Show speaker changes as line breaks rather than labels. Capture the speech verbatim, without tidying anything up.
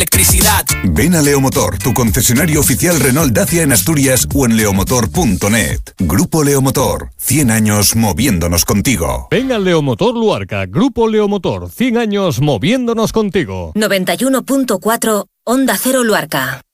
electricidad.
Ven a Leomotor, tu concesionario oficial Renault Dacia en Asturias o en leomotor punto net. Grupo Leomotor, cien años moviéndonos contigo.
Ven a Leomotor Luarca, Grupo Leomotor, cien años moviéndonos contigo.
noventa y uno punto cuatro Onda Cero Luarca.